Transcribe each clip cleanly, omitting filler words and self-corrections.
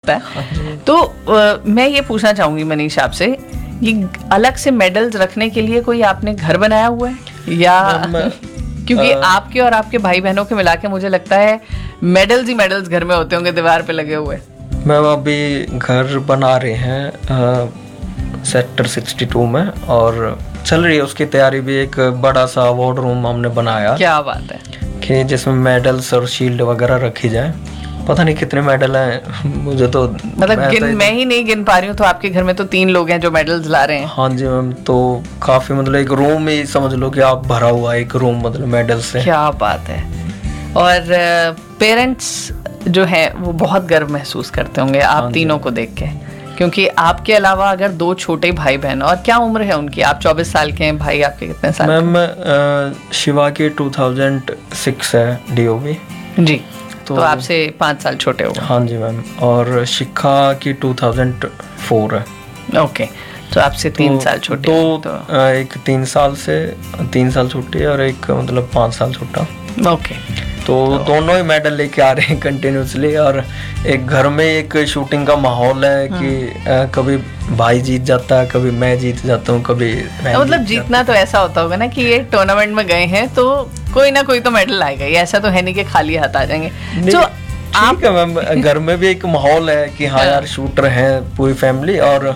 लगता है। तो मैं ये पूछना चाहूंगी मनीष आपसे, ये अलग से मेडल्स रखने के लिए कोई आपने घर बनाया हुआ है या क्योंकि आपके और आपके भाई बहनों के मिला के मुझे लगता है मेडल्स ही मेडल्स घर में होते होंगे दीवार पे लगे हुए। मैम अभी घर बना रहे हैं सेक्टर 62 में और चल रही है उसकी तैयारी भी। एक बड़ा सा अवार्ड रूम हमने बनाया। क्या बात है। कि जिसमें मेडल्स और शील्ड वगैरह रखी जाए। पता नहीं कितने मेडल हैं, मुझे तो मतलब मैं ही नहीं गिन पा रही हूँ। तो आपके घर में तो 3 लोग हैं जो मेडल्स ला रहे हैं। हाँ जी मैम, तो काफी मतलब एक रूम ही समझ लो कि आप भरा हुआ एक रूम मतलब मेडल से। क्या बात है। और पेरेंट्स जो है वो बहुत गर्व महसूस करते होंगे आप तीनों को देख के, क्योंकि आपके अलावा अगर 2 छोटे भाई बहन, और क्या उम्र है उनकी? आप 24 साल के हैं, भाई आपके कितने साल? मैम शिवा की 2006 है DOB जी, तो आपसे 5 साल छोटे हो। हाँ जी मैम, और शिखा की 2004 है। ओके, तो आपसे 3 साल छोटे। तो एक 3 साल छोटी है और एक मतलब 5 साल छोटा। ओके, तो दोनों ही मेडल लेके आ रहे हैं कंटिन्यूसली। और एक घर में एक शूटिंग का माहौल है कि कभी भाई जीत जाता है, कभी मैं जीत जाता हूँ, कभी मतलब जीतना तो ऐसा होता होगा ना कि ये टूर्नामेंट में गए हैं तो कोई ना कोई तो मेडल आएगा, ये ऐसा तो है नहीं कि खाली हाथ आ जाएंगे। तो ठीक है मैम, घर में भी एक माहौल है कि हाँ यार शूटर हैं पूरी फैमिली, और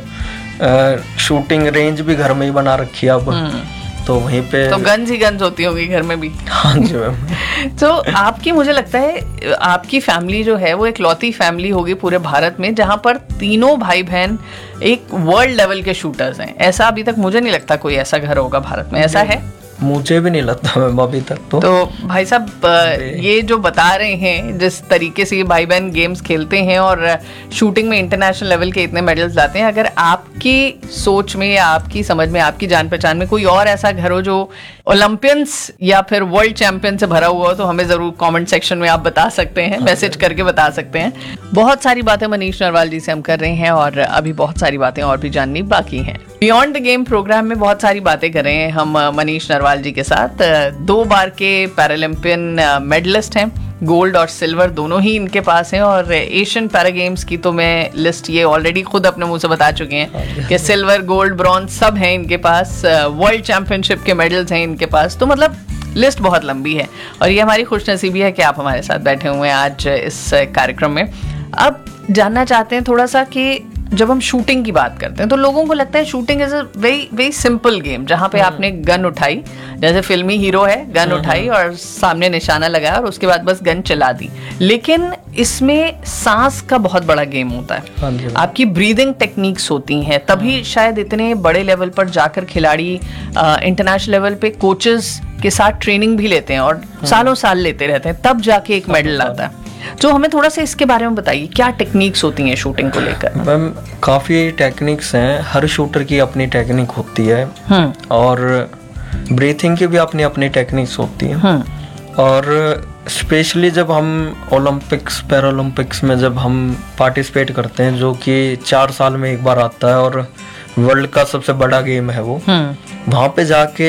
शूटिंग रेंज भी घर में ही बना रखी है अब, तो वहीं पे तो गन्स ही गन्स होती होंगी घर में भी। हाँ जी मैम। तो आपकी, मुझे लगता है आपकी फैमिली जो है वो एक लौती फैमिली होगी पूरे भारत में जहां पर तीनों भाई बहन एक वर्ल्ड लेवल के शूटर्स हैं। ऐसा अभी तक मुझे नहीं लगता कोई ऐसा घर होगा भारत में। ऐसा है? मुझे भी नहीं लगता मैम अभी तक। तो भाई साहब ये जो बता रहे हैं, जिस तरीके से ये भाई बहन गेम्स खेलते हैं और शूटिंग में इंटरनेशनल लेवल के इतने मेडल्स लाते हैं, अगर आपकी सोच में या आपकी समझ में, आपकी जान पहचान में कोई और ऐसा घर हो जो ओलंपियंस या फिर वर्ल्ड चैंपियन से भरा हुआ हो, तो हमें जरूर कमेंट सेक्शन में आप बता सकते हैं, मैसेज करके बता सकते हैं। बहुत सारी बातें मनीष नरवाल जी से हम कर रहे हैं और अभी बहुत सारी बातें और भी जाननी बाकी हैं। बियॉन्ड द गेम प्रोग्राम में बहुत सारी बातें कर रहे हैं हम मनीष नरवाल जी के साथ। 2 बार के पैरालंपियन मेडलिस्ट हैं, गोल्ड और सिल्वर दोनों ही इनके पास हैं। और एशियन पैरा गेम्स की तो मैं लिस्ट ये ऑलरेडी खुद अपने मुंह से बता चुके हैं कि सिल्वर, गोल्ड, ब्रॉन्ज सब हैं इनके पास। वर्ल्ड चैंपियनशिप के मेडल्स हैं इनके पास। तो मतलब लिस्ट बहुत लंबी है और ये हमारी खुशनसीबी है कि आप हमारे साथ बैठे हुए हैं आज इस कार्यक्रम में। अब जानना चाहते हैं थोड़ा सा कि जब हम शूटिंग की बात करते हैं तो लोगों को लगता है shooting is a very very simple game, जहां पे आपने गन उठाई, जैसे फिल्मी हीरो है, गन उठाई और सामने निशाना लगाया और उसके बाद बस गन चला दी। लेकिन इसमें सांस का बहुत बड़ा गेम होता है। आपकी ब्रीदिंग टेक्निक्स होती हैं, तभी शायद इतने बड़े लेवल पर जाकर खिलाड़ी इंटरनेशनल लेवल पे कोचेस के साथ ट्रेनिंग भी लेते हैं और सालों साल लेते रहते हैं, तब जाके एक मेडल आता है। तो हमें थोड़ा सा इसके बारे में बताइए, क्या टेक्निक्स होती हैं शूटिंग को लेकर? मैम काफ़ी टेक्निक्स हैं, हर शूटर की अपनी टेक्निक होती है और ब्रीथिंग की भी अपनी अपनी टेक्निक्स होती हैं। और स्पेशली जब हम ओलंपिक्स, पैरालंपिक्स में जब हम पार्टिसिपेट करते हैं, जो कि 4 साल में एक बार आता है और वर्ल्ड का सबसे बड़ा गेम है वो, वहाँ पे जाके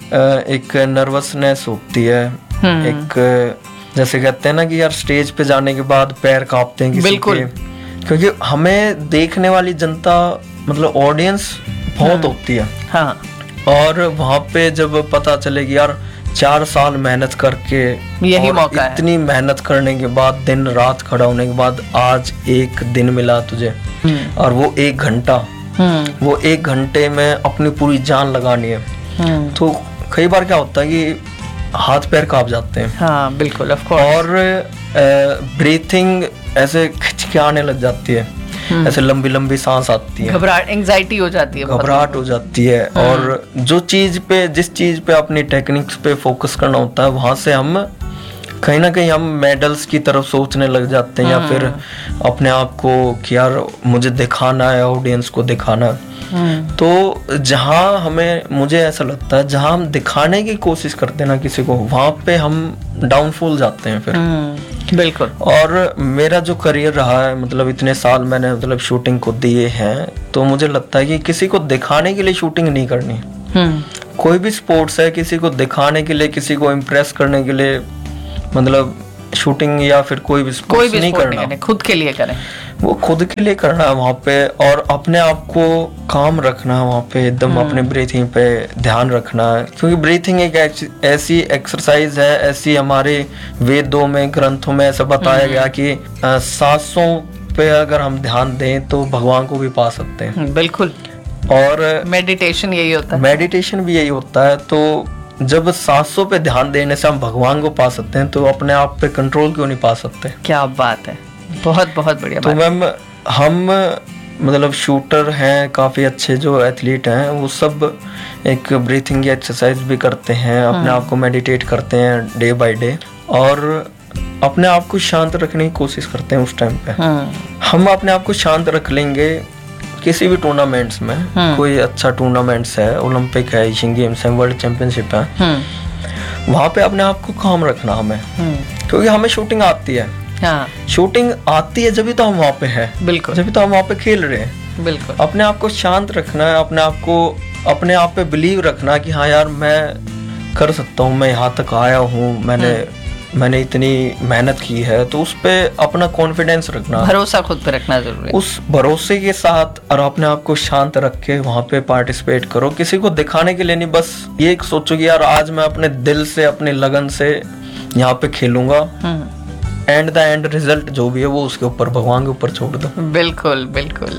एक नर्वसनेस होती है, एक जैसे कहते हैं ना कि यार स्टेज पे जाने के बाद पैर कांपते हैं किसी के, क्योंकि हमें देखने वाली जनता मतलब ऑडियंस बहुत होती है। हाँ। और वहाँ पे जब पता चले कि यार 4 साल मेहनत करके यही मौका है, इतनी मेहनत करने के बाद, दिन रात खड़ा होने के बाद आज एक दिन मिला तुझे और वो 1 घंटा, वो 1 घंटे में अपनी पूरी जान लगानी है, तो कई बार क्या होता है कि हाथ पैर कांप जाते हैं। हाँ बिल्कुल, ऑफ कोर्स। और ब्रीथिंग ऐसे खिंचके लग जाती है, ऐसे लंबी लंबी सांस आती है, घबराहट, एंजाइटी हो जाती है, घबराहट हो जाती है। और जिस चीज पे अपनी टेक्निक्स पे फोकस करना होता है, वहां से हम कहीं ना कहीं हम मेडल्स की तरफ सोचने लग जाते हैं, या फिर अपने आप को कि यार मुझे दिखाना है, ऑडियंस को दिखाना है। तो मुझे ऐसा लगता है जहां हम दिखाने की कोशिश करते हैं ना किसी को, वहां पे हम डाउनफॉल जाते हैं फिर। बिल्कुल। और मेरा जो करियर रहा है, मतलब इतने साल मैंने मतलब शूटिंग को दिए हैं, तो मुझे लगता है कि किसी को दिखाने के लिए शूटिंग नहीं करनी। कोई भी स्पोर्ट्स है, किसी को दिखाने के लिए, किसी को इम्प्रेस करने के लिए मतलब शूटिंग या फिर कोई भी स्पोर्ट्स नहीं करना, खुद के लिए करें। वो खुद के लिए करना है वहाँ पे, और अपने आप को काम रखना है वहाँ पे, एकदम अपने ब्रीथिंग पे ध्यान रखना है, क्योंकि ब्रीथिंग एक ऐसी एक्सरसाइज है, ऐसी हमारे वेदों में, ग्रंथों में ऐसा बताया गया कि सांसों पे अगर हम ध्यान दें तो भगवान को भी पा सकते हैं। बिल्कुल। और मेडिटेशन यही होता है। मेडिटेशन भी यही होता है। तो जब सांसों पे ध्यान देने से हम भगवान को पा सकते हैं, तो अपने आप पे कंट्रोल क्यों नहीं पा सकते? क्या बात है, बहुत बहुत बढ़िया तो मैम हम मतलब शूटर हैं, काफ़ी अच्छे जो एथलीट हैं, वो सब एक ब्रीथिंग की एक्सरसाइज भी करते हैं, अपने आप को मेडिटेट करते हैं डे बाय डे, और अपने आप को शांत रखने की कोशिश करते हैं उस टाइम पे। हम अपने आप को शांत रख लेंगे किसी भी टूर्नामेंट्स में, कोई अच्छा टूर्नामेंट्स है, ओलंपिक है, एशियन गेम्स है, वर्ल्ड चैंपियनशिप है, वहाँ पे अपने आप को काम रखना हमें, क्योंकि हमें शूटिंग आती है। हाँ। शूटिंग आती है जब तो हम वहाँ पे हैं, बिल्कुल, जब तो हम वहाँ पे खेल रहे हैं। बिल्कुल। अपने आप को शांत रखना है, अपने आप पे बिलीव रखना कि हाँ यार मैं कर सकता हूँ, मैं यहाँ तक आया हूँ, मैंने इतनी मेहनत की है, तो उस पे अपना कॉन्फिडेंस रखना, भरोसा खुद पे रखना जरूरी है। उस भरोसे के साथ और अपने आप को शांत रख के वहाँ पे पार्टिसिपेट करो। किसी को दिखाने के लिए नहीं, बस ये सोचो कि यार आज मैं अपने दिल से, अपने लगन से यहाँ पे खेलूंगा, एंड द एंड रिजल्ट जो भी है वो उसके ऊपर, भगवान के ऊपर छोड़ दो। बिल्कुल बिल्कुल।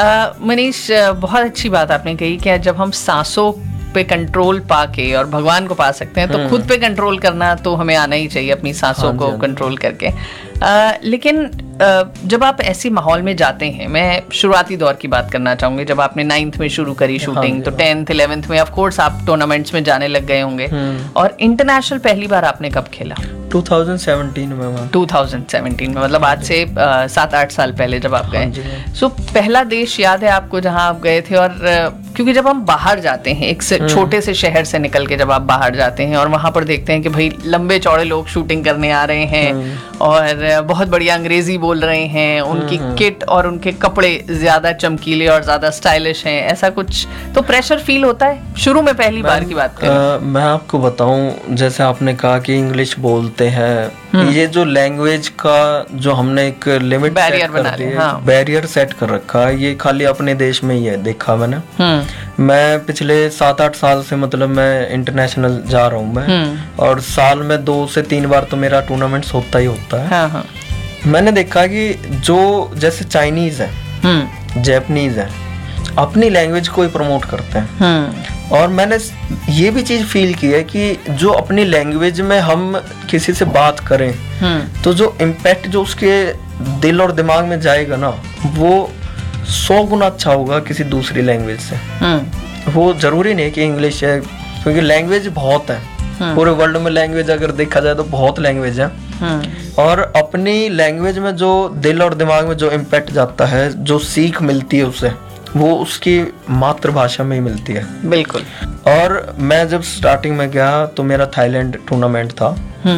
मनीष, बहुत अच्छी बात आपने कही कि जब हम सांसों पे कंट्रोल पाके और भगवान को पा सकते हैं, तो खुद पे कंट्रोल करना तो हमें आना ही चाहिए, अपनी सांसों को कंट्रोल करके। लेकिन जब आप ऐसी माहौल में जाते हैं, मैं शुरुआती दौर की बात करना चाहूंगी, जब आपने 9th में शुरू करी शूटिंग, तो 10th 11th में ऑफ कोर्स आप टूर्नामेंट्स में जाने लग गए होंगे, और इंटरनेशनल पहली बार आपने कब खेला? 2017 में। 2017 में, मतलब आज से 7-8 साल पहले जब आप गए। सो पहला देश याद है आपको जहां आप गए थे? और क्योंकि जब हम बाहर जाते हैं, एक छोटे से शहर से निकल के जब आप बाहर जाते हैं और वहां पर देखते हैं कि भाई लंबे चौड़े लोग शूटिंग करने आ रहे हैं और बहुत बढ़िया अंग्रेजी बोल रहे हैं, उनकी किट और उनके कपड़े ज्यादा चमकीले और ज्यादा स्टाइलिश हैं, ऐसा कुछ तो प्रेशर फील होता है शुरू में पहली बार की बात करें? मैं आपको बताऊं, जैसे आपने कहा कि इंग्लिश बोलते हैं, ये जो लैंग्वेज का जो हमने एक लिमिट बैरियर बना लिया, बैरियर सेट कर रखा है, ये खाली अपने देश में ही है, देखा मैंने। मैं पिछले 7-8 साल से मतलब मैं इंटरनेशनल जा रहा हूँ मैं, और साल में 2 से 3 बार तो मेरा टूर्नामेंट्स होता ही होता है। मैंने देखा कि जो जैसे चाइनीज है, जापानीज है, अपनी लैंग्वेज को ही प्रमोट करते हैं, और मैंने ये भी चीज फील की है कि जो अपनी लैंग्वेज में हम किसी से बात करें, तो जो इम्पैक्ट जो उसके दिल और दिमाग में जाएगा ना, वो 100 गुना अच्छा होगा किसी दूसरी लैंग्वेज से। वो जरूरी नहीं कि इंग्लिश है, क्योंकि लैंग्वेज बहुत है पूरे वर्ल्ड में, लैंग्वेज अगर देखा जाए तो बहुत लैंग्वेज है, और अपनी लैंग्वेज में जो दिल और दिमाग में जो इम्पैक्ट जाता है, जो सीख मिलती है उसे, वो उसकी मातृभाषा में ही मिलती है। बिल्कुल। और मैं जब स्टार्टिंग में गया तो मेरा थाईलैंड टूर्नामेंट था,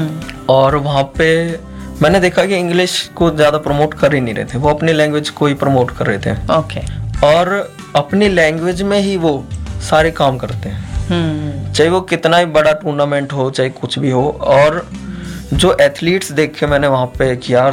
और वहाँ पे मैंने देखा कि इंग्लिश को ज्यादा प्रमोट कर ही नहीं रहे थे, वो अपनी लैंग्वेज को ही प्रमोट कर रहे थे। ओके। और अपनी लैंग्वेज में ही वो सारे काम करते हैं, चाहे वो कितना ही बड़ा टूर्नामेंट हो, चाहे कुछ भी हो। और जो एथलीट्स देखे मैंने वहाँ पे कि यार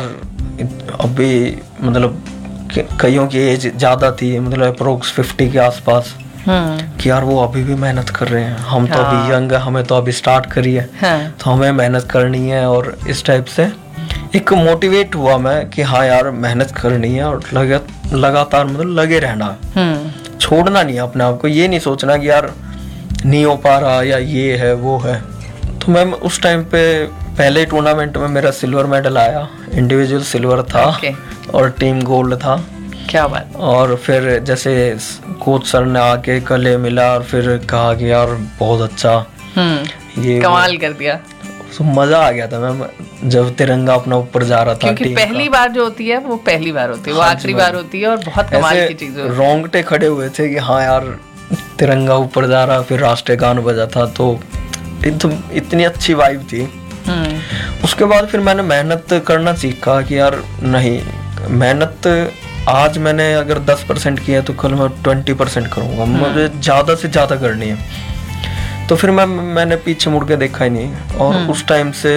अभी मतलब कईयों की एज ज्यादा थी, मतलब अप्रोक्स 50 के आसपास, कि यार वो अभी भी मेहनत कर रहे हैं, हम तो अभी यंग है, हमें तो अभी स्टार्ट करी है, तो हमें मेहनत करनी है। और इस टाइप से एक मोटिवेट हुआ मैं कि हाँ यार मेहनत करनी है, और लगातार मतलब लगे रहना, छोड़ना नहीं अपने आप को, ये नहीं सोचना कि यार नहीं हो पा रहा या ये है वो है। तो मैं उस टाइम पे पहले टूर्नामेंट में मेरा सिल्वर मेडल आया, इंडिविजुअल सिल्वर था और टीम गोल्ड था। क्या बात। और फिर जैसे कोच सर ने आके गले मिला और फिर कहा कि यार बहुत अच्छा, ये कमाल कर दिया, तो मजा आ गया था मैम जब तिरंगा अपना ऊपर जा रहा था। क्योंकि पहली बार जो होती है वो पहली बार होती है, वो आखिरी बार होती है, और बहुत कमाल की चीज है। रोंगटे खड़े हुए थे कि हाँ यार तिरंगा ऊपर जा रहा, फिर राष्ट्रीय गान बजा था, तो इतनी अच्छी वाइब थी। उसके बाद फिर मैंने मेहनत करना सीखा कि यार नहीं, मेहनत आज मैंने अगर 10% किया तो कल मैं 20% करूंगा, मुझे ज्यादा से ज्यादा करनी है। तो फिर मैंने पीछे मुड़ के देखा ही नहीं। और उस टाइम से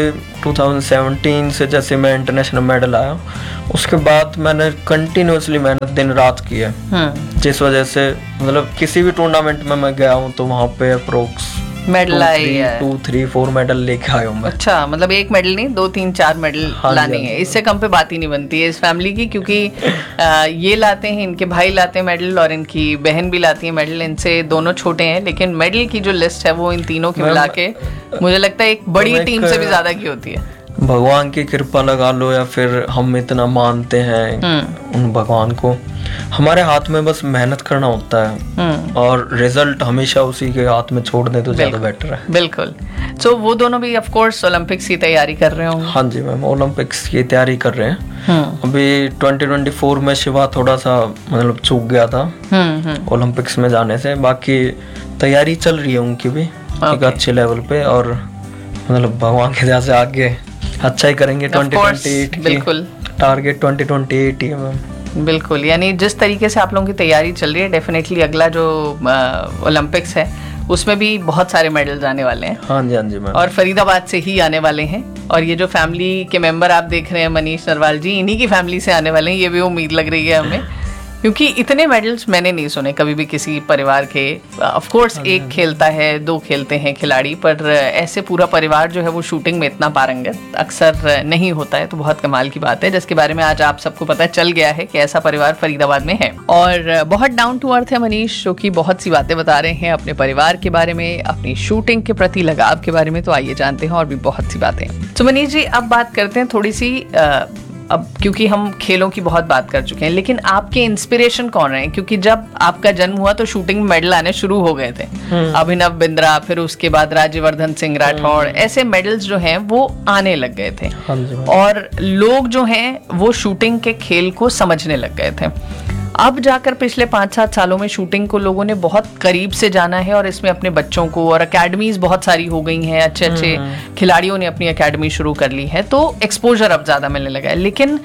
2017 से जैसे मैं इंटरनेशनल मेडल आया, उसके बाद मैंने कंटिन्यूअसली मेहनत दिन रात की है, जिस वजह से मतलब किसी भी टूर्नामेंट में मैं गया हूँ तो वहाँ पे अप्रोक्स मेडल आए 2, 3, 4 मेडल लेके आया हूँ मैं। अच्छा, मतलब 1 मेडल नहीं, 2, 3, 4 मेडल लाने हैं, इससे कम पे बात ही नहीं बनती है इस फैमिली की, क्योंकि ये लाते हैं, इनके भाई लाते हैं मेडल और इनकी बहन भी लाती है मेडल। इनसे दोनों छोटे हैं, लेकिन मेडल की जो लिस्ट है वो इन तीनों की मिला के मुझे लगता है एक बड़ी टीम से भी ज्यादा की होती है। भगवान की कृपा लगा लो या फिर हम इतना मानते हैं उन भगवान को, हमारे हाथ में बस मेहनत करना होता है और रिजल्ट हमेशा उसी के हाथ में छोड़ दे तो ज्यादा बेटर है। बिल्कुल। तो वो दोनों भी ऑफ कोर्स ओलंपिक्स की तैयारी कर रहे होंगे। हाँ जी मैम, ओलंपिक्स की तैयारी कर रहे हैं। अभी 2024 में शिवा थोड़ा सा मतलब चूक गया था ओलंपिक्स में जाने से, बाकी तैयारी चल रही है उनकी भी एक अच्छे लेवल पे, और मतलब भगवान के दया से आगे अच्छा ही करेंगे। 2028 बिल्कुल टारगेट 2028 ही है मैम। बिल्कुल, यानी जिस तरीके से आप लोगों की तैयारी चल रही है, डेफिनेटली अगला जो ओलंपिक्स है उसमें भी बहुत सारे मेडल्स आने वाले हैं। हाँ जी, हाँ जी मैम, और फरीदाबाद से ही आने वाले हैं। और ये जो फैमिली के मेंबर आप देख रहे हैं मनीष नरवाल जी, इन्हीं की फैमिली से आने वाले हैं, ये भी उम्मीद लग रही है हमें, क्योंकि इतने मेडल्स मैंने नहीं सुने कभी भी किसी परिवार के। ऑफ कोर्स एक खेलता है, 2 खेलते हैं खिलाड़ी, पर ऐसे पूरा परिवार जो है वो शूटिंग में इतना पारंगत अक्सर नहीं होता है, तो बहुत कमाल की बात है, जिसके बारे में आज आप सबको पता चल गया है कि ऐसा परिवार फरीदाबाद में है। और बहुत डाउन टू अर्थ है मनीष, जो कि बहुत सी बातें बता रहे हैं अपने परिवार के बारे में, अपनी शूटिंग के प्रति लगाव के बारे में, तो आइए जानते हैं और भी बहुत सी बातें। तो मनीष जी, अब बात करते हैं थोड़ी सी, अब क्योंकि हम खेलों की बहुत बात कर चुके हैं, लेकिन आपके इंस्पिरेशन कौन रहे? क्योंकि जब आपका जन्म हुआ तो शूटिंग में मेडल आने शुरू हो गए थे, अभिनव बिंद्रा, फिर उसके बाद राज्यवर्धन सिंह राठौड़, ऐसे मेडल्स जो हैं वो आने लग गए थे, और लोग जो हैं वो शूटिंग के खेल को समझने लग गए थे। अब जाकर पिछले 5-7 सालों में शूटिंग को लोगों ने बहुत करीब से जाना है, और इसमें अपने बच्चों को, और एकेडमीज बहुत सारी हो गई हैं, अच्छे अच्छे खिलाड़ियों ने अपनी एकेडमी शुरू कर ली है, तो एक्सपोजर अब ज़्यादा मिलने लगा है। लेकिन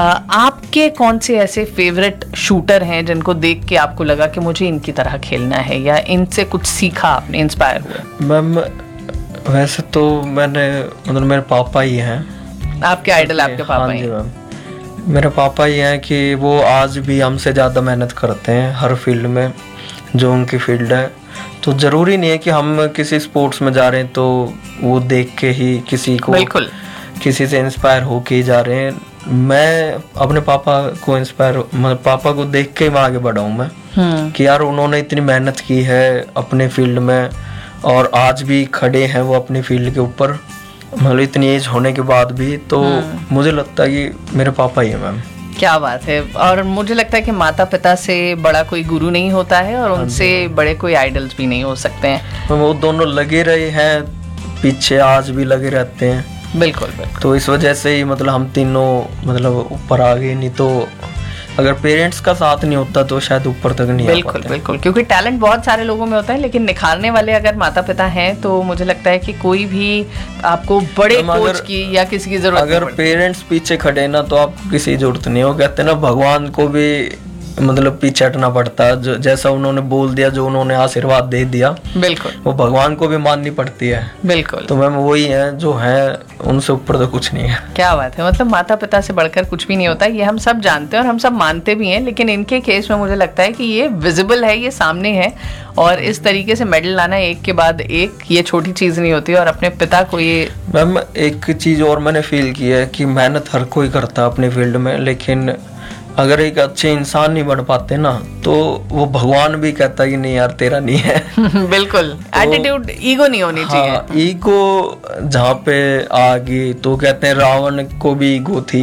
आपके कौन से ऐसे फेवरेट शूटर हैं जिनको देख के आपको लगा कि मुझे इनकी तरह खेलना है, या इनसे कुछ सीखा आपने, इंस्पायर हुआ? मैम वैसे तो मैंने मतलब मेरे पापा ही हैं। आपके आइडल आपके पापा ही? हाँ जी, मेरे पापा ही हैं कि वो आज भी हमसे ज़्यादा मेहनत करते हैं हर फील्ड में जो उनकी फील्ड है। तो ज़रूरी नहीं है कि हम किसी स्पोर्ट्स में जा रहे हैं तो वो देख के ही किसी को, बिल्कुल, किसी से इंस्पायर होके ही जा रहे हैं। मैं अपने पापा को पापा को देख के मैं आगे बढ़ा हूँ मैं, कि यार उन्होंने इतनी मेहनत की है अपने फील्ड में, और आज भी खड़े हैं वो अपनी फील्ड के ऊपर, मतलब इतनी एज होने के बाद भी। तो मुझे लगता है कि मेरे पापा ही है मैम। क्या बात है। और मुझे लगता है कि माता पिता से बड़ा कोई गुरु नहीं होता है, और उनसे बड़े कोई आइडल्स भी नहीं हो सकते हैं। वो दोनों लगे रहे हैं पीछे, आज भी लगे रहते हैं। बिल्कुल, बिल्कुल। तो इस वजह से ही मतलब हम तीनों मतलब ऊपर आ गए, नहीं तो अगर पेरेंट्स का साथ नहीं होता तो शायद ऊपर तक नहीं। बिल्कुल बिल्कुल, क्योंकि टैलेंट बहुत सारे लोगों में होता है, लेकिन निखारने वाले अगर माता पिता हैं तो मुझे लगता है कि कोई भी आपको बड़े कोच की या किसी की जरूरत, अगर पेरेंट्स पीछे खड़े ना तो आप किसी की जरूरत नहीं हो। कहते हैं ना, भगवान को भी मतलब पीछे हटना पड़ता है, जो जैसा उन्होंने बोल दिया, जो उन्होंने आशीर्वाद दे दिया, बिल्कुल, वो भगवान को भी माननी पड़ती है। बिल्कुल। तो मैम वही है जो है, उनसे ऊपर तो कुछ नहीं है। क्या बात है, मतलब माता पिता से बढ़कर कुछ भी नहीं होता, ये हम सब जानते हैं और हम सब मानते भी हैं। लेकिन इनके केस में मुझे लगता है कि ये विजिबल है, ये सामने है, और इस तरीके से मेडल लाना एक के बाद एक, ये छोटी चीज नहीं होती। और अपने पिता को ये, मैम एक चीज और मैंने फील की है कि मेहनत हर कोई करता है अपनी फील्ड में, लेकिन अगर एक अच्छे इंसान नहीं बन पाते ना तो वो भगवान भी कहता है कि नहीं यार तेरा नहीं है। बिल्कुल, एटीट्यूड, ईगो नहीं होनी चाहिए। हाँ, ईगो जहाँ पे आ गई तो कहते हैं रावण को भी ईगो थी,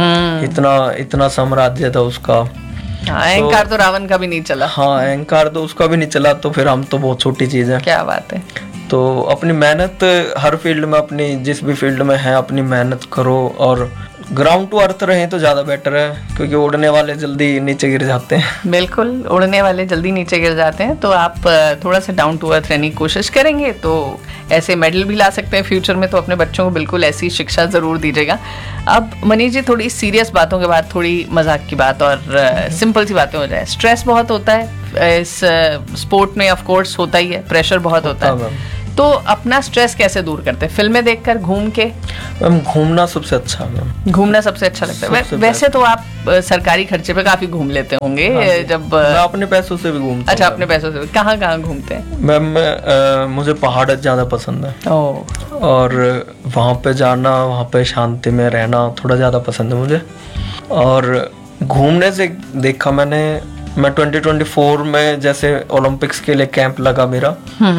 इतना साम्राज्य था उसका। अहंकार तो रावण का भी नहीं चला। हाँ, अहंकार तो उसका भी नहीं चला, तो फिर हम तो बहुत छोटी चीज है। क्या बात है। तो अपनी मेहनत हर फील्ड में, अपनी जिस भी फील्ड में है अपनी मेहनत करो, और ग्राउंड टू अर्थ रहे तो ज़्यादा बेटर है, क्योंकि उड़ने वाले जल्दी नीचे गिर जाते हैं। बिल्कुल, उड़ने वाले जल्दी नीचे गिर जाते हैं। तो आप थोड़ा सा डाउन टू अर्थ रहने की कोशिश करेंगे तो ऐसे मेडल भी ला सकते हैं फ्यूचर में। तो अपने बच्चों को बिल्कुल ऐसी शिक्षा ज़रूर दीजिएगा। अब मनीष जी, थोड़ी सीरियस बातों के बाद थोड़ी मजाक की बात और सिंपल सी बातें हो जाए। स्ट्रेस बहुत होता है इस स्पोर्ट में, ऑफ कोर्स होता ही है, प्रेशर बहुत होता है, तो अपना स्ट्रेस कैसे दूर करते हैं? फिल्में देखकर, घूम के? मैम घूमना सबसे अच्छा है मैम। घूमना सबसे अच्छा लगता है। वैसे तो आप सरकारी खर्चे पे काफी घूम लेते होंगे। हाँ, जब मैं अपने पैसों से भी घूमता हूँ। अच्छा, अपने पैसों से कहाँ कहाँ घूमते हैं? मैम मुझे पहाड़ ज्यादा पसंद है। और वहाँ पे जाना, वहाँ पे शांति में रहना थोड़ा ज़्यादा पसंद है मुझे। और घूमने से देखा मैं 2024 में जैसे ओलंपिक्स के लिए कैंप लगा मेरा,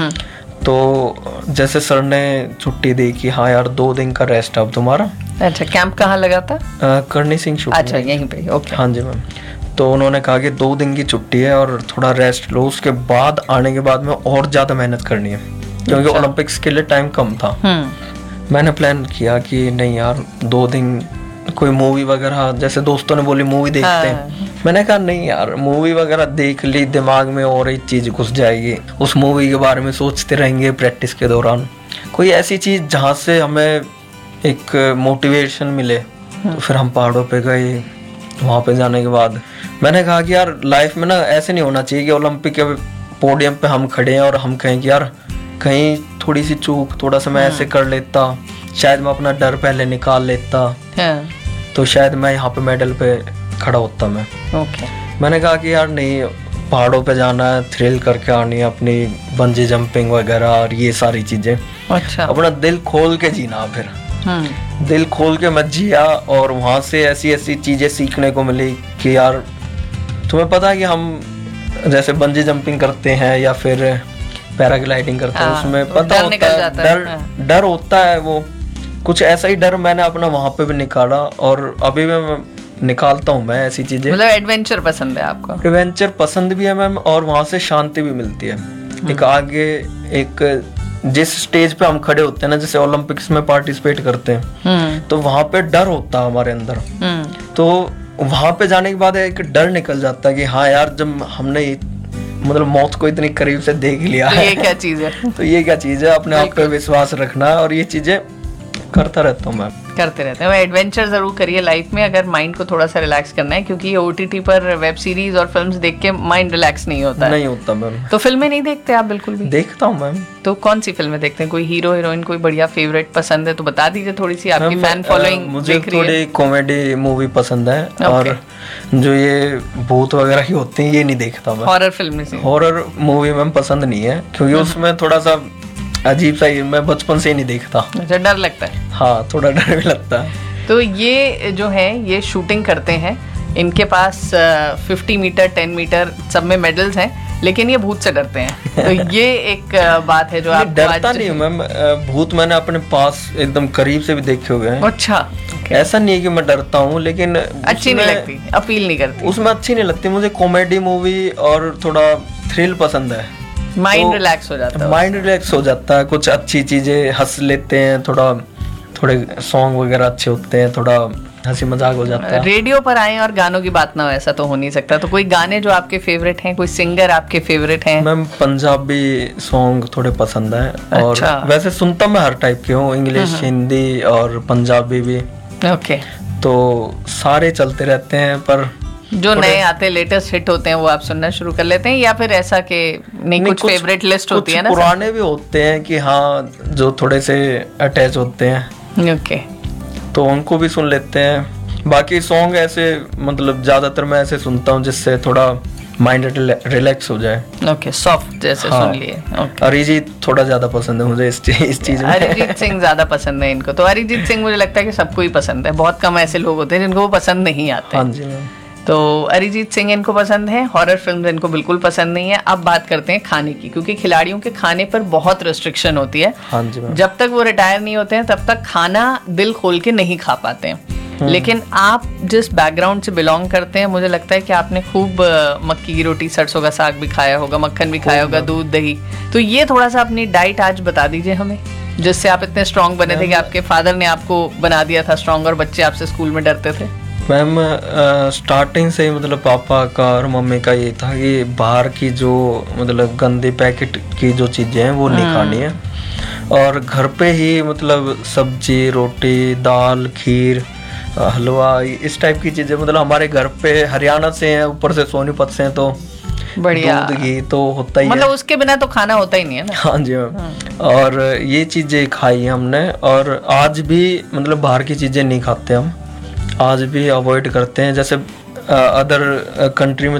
तो जैसे सर ने छुट्टी दी कि हाँ यार 2 दिन का रेस्ट अब तुम्हारा। अच्छा, कैंप कहाँ लगा था? करनी सिंह शूटिंग। अच्छा, यहीं पे? ओके। हाँ जी मैम। तो उन्होंने कहा कि 2 दिन की छुट्टी है और थोड़ा रेस्ट लो, उसके बाद आने के बाद में और ज़्यादा मेहनत करनी है, क्योंकि ओलंपिक्स के लिए टाइम कम था। मैंने प्लान किया कि नहीं यार 2 दिन कोई मूवी वगैरह, जैसे दोस्तों ने बोली मूवी देखते हैं, मैंने कहा नहीं यार मूवी वगैरह देख ली, दिमाग में और एक चीज घुस जाएगी, उस मूवी के बारे में सोचते रहेंगे प्रैक्टिस के दौरान। कोई ऐसी चीज जहाँ से हमें एक मोटिवेशन मिले। तो फिर हम पहाड़ों पे गए। वहाँ पे जाने के बाद मैंने कहा कि यार लाइफ में ना ऐसे नहीं होना चाहिए कि ओलंपिक के पोडियम पे हम खड़े हैं और हम कहें कि यार कहीं थोड़ी सी चूक, थोड़ा सा मैं ऐसे कर लेता, शायद मैं अपना डर पहले निकाल लेता, तो शायद मैं यहाँ पे मेडल पे खड़ा होता मैं। मैंने कहा कि यार नहीं, पहाड़ों पे जाना है, थ्रिल करके आनी है, अपनी बंजी जंपिंग वगैरह और ये सारी चीजें। अच्छा। अपना दिल खोल के जीना। फिर दिल खोल के मत जिया, और वहाँ से ऐसी ऐसी चीजें सीखने को मिली कि यार तुम्हें पता है कि हम जैसे बंजी जंपिंग करते हैं या फिर पैराग्लाइडिंग करते हैं, उसमें पता होता है डर होता है, वो कुछ ऐसा ही डर मैंने अपना वहाँ पे भी निकाला और अभी मैं निकालता हूँ मैं ऐसी चीजें। मतलब एडवेंचर पसंद है आपको? एडवेंचर पसंद भी है मैम, और वहाँ से शांति भी मिलती है। एक आगे एक जिस स्टेज पे हम खड़े होते हैं ना, जैसे ओलंपिक्स में पार्टिसिपेट करते हैं, तो वहाँ पे डर होता है हमारे अंदर, तो वहाँ पे जाने के बाद एक डर निकल जाता है कि हाँ यार जब हमने मतलब मौत को इतनी करीब से देख लिया है, ये क्या चीज है? तो ये क्या चीज है? अपने आप पे विश्वास रखना, और ये चीजें करता रहता हूँ मैं। करते रहते हैं। एडवेंचर जरूर करिए लाइफ में, अगर माइंड को थोड़ा सा रिलैक्स करना है, क्योंकि ओटीटी पर वेब सीरीज और फिल्म्स देख के माइंड रिलैक्स नहीं होता है। नहीं होता मैम। तो फिल्में नहीं देखते आप? बिल्कुल भी। देखता हूँ मैम। तो कौन सी फिल्में देखते हैं? कोई हीरो हीरोइन कोई बढ़िया फेवरेट पसंद है तो बता दीजिए, थोड़ी सी आपकी फैन फॉलोइंग। मुझे थोड़ी कॉमेडी मूवी पसंद है, और जो ये भूत वगैरह की होती है ये नहीं देखता मैं। Horror film? Horror movie ma'am पसंद नहीं है, क्योंकि उसमें थोड़ा सा अजीब सा ही, मैं बचपन से ही नहीं देखता। अच्छा, डर लगता है? हाँ, थोड़ा डर भी लगता है। तो ये जो है ये शूटिंग करते हैं, इनके पास 50 मीटर 10 मीटर सब में मेडल्स हैं, लेकिन ये भूत से डरते हैं। तो ये एक बात है जो आप डरता नहीं मैम। भूत मैंने अपने पास एकदम करीब से भी देखे हुए हैं। अच्छा। ऐसा नहीं है कि मैं डरता हूँ, लेकिन अच्छी नहीं लगती, अपील नहीं करती उसमें, अच्छी नहीं लगती मुझे। कॉमेडी मूवी और थोड़ा थ्रिल पसंद है, माइंड रिलैक्स हो जाता है। माइंड रिलैक्स हो जाता है, कुछ अच्छी चीजें हंस लेते हैं, थोड़े सॉन्ग वगैरह अच्छे होते हैं, थोड़ा हंसी मजाक हो जाता है। रेडियो पर आए और गानों की बात ना हो, ऐसा तो हो नहीं सकता। तो कोई गाने जो आपके फेवरेट हैं, कोई सिंगर आपके फेवरेट हैं? मैम पंजाबी सॉन्ग थोड़े पसंद है। अच्छा। और वैसे सुनता मैं हर टाइप के हूँ, इंग्लिश, हिंदी और पंजाबी भी। ओके। तो सारे चलते रहते हैं, पर जो नए आते लेटेस्ट हिट होते हैं वो आप सुनना शुरू कर लेते हैं, या फिर ऐसा कि नहीं कुछ फेवरेट लिस्ट होती है ना? पुराने भी होते हैं कि हाँ जो थोड़े से अटैच होते हैं। ओके। तो उनको भी सुन लेते हैं। बाकी सॉन्ग ऐसे मतलब ज्यादातर मैं ऐसे सुनता हूँ जिससे थोड़ा माइंड रिलैक्स हो जाए। ओके, सॉफ्ट जैसे सुन लिए। अरिजीत थोड़ा ज्यादा पसंद है मुझे इस चीज में। अरिजीत सिंह ज्यादा पसंद है इनको? तो अरिजीत सिंह मुझे लगता है कि सबको ही पसंद है, बहुत कम ऐसे लोग होते हैं जिनको वो पसंद नहीं आते। हाँ जी मैम। तो अरिजीत सिंह इनको पसंद है, हॉरर फिल्म इनको बिल्कुल पसंद नहीं है। अब बात करते हैं खाने की, क्योंकि खिलाड़ियों के खाने पर बहुत रिस्ट्रिक्शन होती है। हाँ जी मैम। जब तक वो रिटायर नहीं होते हैं तब तक खाना दिल खोल के नहीं खा पाते हैं। लेकिन आप जिस बैकग्राउंड से बिलोंग करते हैं, मुझे लगता है कि आपने खूब मक्की की रोटी, सरसों का साग भी खाया होगा, मक्खन भी खाया होगा, दूध दही। तो ये थोड़ा सा अपनी डाइट आज बता दीजिए हमें, जिससे आप इतने स्ट्रांग बने थे कि आपके फादर ने आपको बना दिया था स्ट्रांग, और बच्चे आपसे स्कूल में डरते थे। मैम स्टार्टिंग से ही मतलब पापा का और मम्मी का ये था कि बाहर की जो मतलब गंदे पैकेट की जो चीज़ें हैं वो नहीं खानी है, और घर पे ही मतलब सब्जी, रोटी, दाल, खीर, हलवा, इस टाइप की चीज़ें। मतलब हमारे घर पे हरियाणा से हैं, ऊपर से सोनीपत से हैं, तो बढ़िया। दूध घी तो होता ही है, मतलब उसके बिना तो खाना होता ही नहीं है ना। हाँ जी मैम। और ये चीजें खाई हमने, और आज भी मतलब बाहर की चीजें नहीं खाते हम, आज भी अवॉइड करते हैं। जैसे अदर कंट्री में